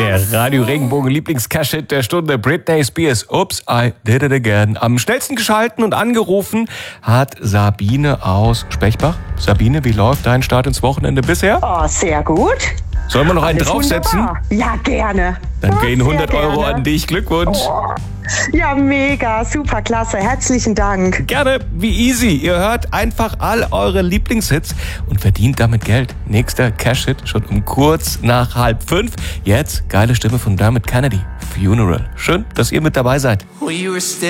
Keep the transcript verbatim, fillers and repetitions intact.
Der Radio Regenbogen Lieblings-Cash-Hit der Stunde, Britney Spears, Oops, I Did It Again. Am schnellsten geschalten und angerufen hat Sabine aus Spechbach. Sabine, wie läuft dein Start ins Wochenende bisher? Oh, sehr gut. Sollen wir noch einen Alles draufsetzen? wunderbar. Ja, gerne. Dann Oh, gehen hundert sehr Euro gerne. an dich. Glückwunsch. Oh. Ja, mega, super, klasse. Herzlichen Dank. Gerne, wie easy. Ihr hört einfach all eure Lieblingshits und verdient damit Geld. Nächster Cash-Hit schon um kurz nach halb fünf. Jetzt geile Stimme von Dermot Kennedy, Funeral. Schön, dass ihr mit dabei seid.